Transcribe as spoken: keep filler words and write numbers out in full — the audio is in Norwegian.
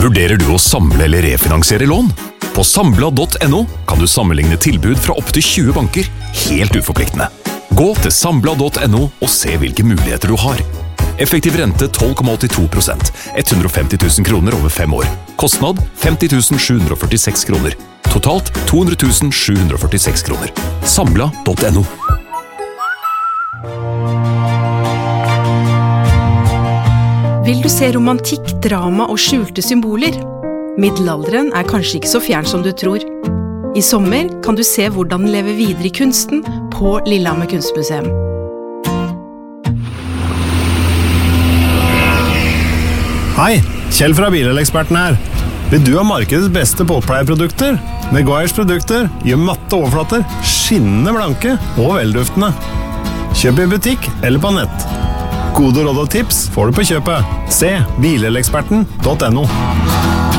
Vurderer du å samle eller refinansiere lån? På samla punktum no kan du sammenligne tilbud fra opp til tjue banker, helt uforpliktende. Gå til samla punktum no og se hvilke muligheter du har. Effektiv rente tolv komma åttito prosent, hundre og femti tusen kroner over fem år. Kostnad femti tusen sju hundre og førtiseks kroner. Totalt to hundre tusen sju hundre og førtiseks kroner. samla punktum no. Vil du se romantikk, drama og skjulte symboler? Middelalderen er kanskje ikke så fjern som du tror. I sommer kan du se hvordan den lever videre i kunsten på Lillehammer Kunstmuseum. Hei, Kjell fra Bileleksperten her. Vil du ha markedets beste båtpleieprodukter? Meguiars produkter gjør matte overflater, skinnende blanke og velduftende. Kjøp i butikk eller på nett. Gode råd og tips får du på kjøpet. Se bileleksperten punktum no.